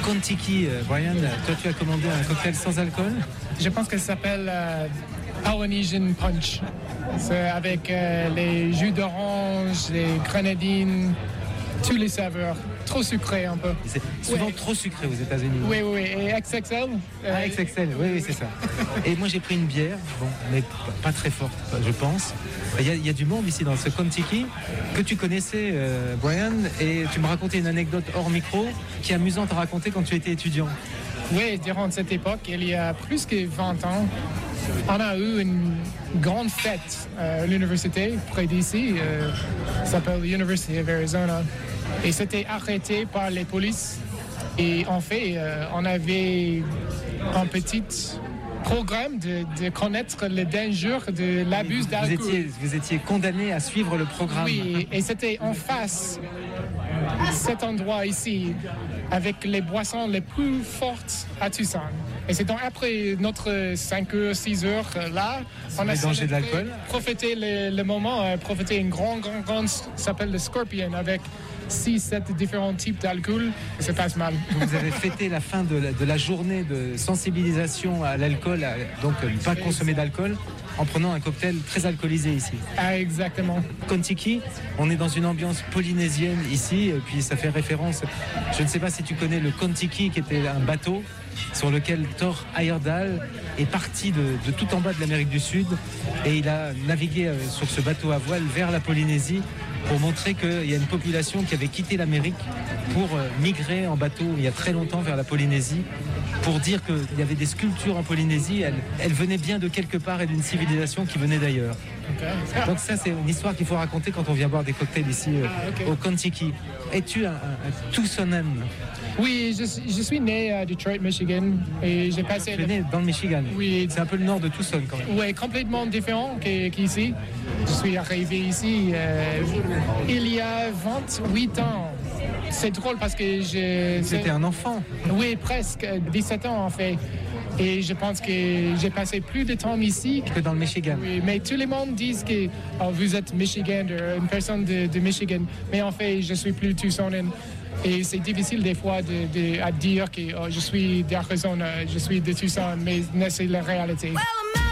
Contiki. Brian, toi tu as commandé un cocktail sans alcool. Je pense que ça s'appelle Polynesian Punch. C'est avec les jus d'orange, les grenadines, tous les saveurs. Trop sucré un peu. C'est souvent trop sucré aux États-Unis. Oui, et XXL. XXL, oui, c'est ça. Et moi j'ai pris une bière, bon, mais pas très forte, je pense. Il y a du monde ici dans ce Contiki que tu connaissais, Brian, et tu me racontais une anecdote hors micro qui est amusante à raconter quand tu étais étudiant. Oui, durant cette époque, il y a plus que 20 ans, on a eu une grande fête à l'université près d'ici, ça s'appelle University of Arizona. Et c'était arrêté par les polices. Et en fait, on avait un petit programme de connaître le danger de l'abus d'alcool. Vous étiez condamné à suivre le programme. Oui, et c'était en face cet endroit ici, avec les boissons les plus fortes à Tucson. Et c'est donc après notre 5 heures, 6 heures là, on a danger de l'alcool. Profiter le moment, profiter une grande, ça s'appelle le Scorpion, avec 6-7 différents types d'alcool, ça passe mal. Vous avez fêté la fin de la journée de sensibilisation à l'alcool, donc ne pas consommer d'alcool, en prenant un cocktail très alcoolisé ici. Ah, exactement. Contiki, on est dans une ambiance polynésienne ici, et puis ça fait référence, je ne sais pas si tu connais le Contiki, qui était un bateau sur lequel Thor Heyerdahl est parti de tout en bas de l'Amérique du Sud, et il a navigué sur ce bateau à voile vers la Polynésie pour montrer qu'il y a une population qui avait quitté l'Amérique pour migrer en bateau il y a très longtemps vers la Polynésie, pour dire qu'il y avait des sculptures en Polynésie, elles venaient bien de quelque part et d'une civilisation qui venait d'ailleurs. Okay. Donc ça, c'est une histoire qu'il faut raconter quand on vient boire des cocktails ici au Contiki. Es-tu un Tucsonais? Oui, je suis né à Detroit, Michigan, et j'ai passé... Tu es né dans le Michigan? Oui. C'est un peu le nord de Tucson quand même. Oui, complètement différent qu'ici. Je suis arrivé ici il y a 28 ans. C'est drôle parce que C'était un enfant? Oui, presque, 17 ans en fait. Et je pense que j'ai passé plus de temps ici que dans le Michigan. Oui, mais tout le monde dit que vous êtes Michigan, une personne de Michigan. Mais en fait, je suis plus Tucsonien. Et c'est difficile des fois à dire que je suis d'Arizona, je suis de Tucson, mais c'est la réalité. Well,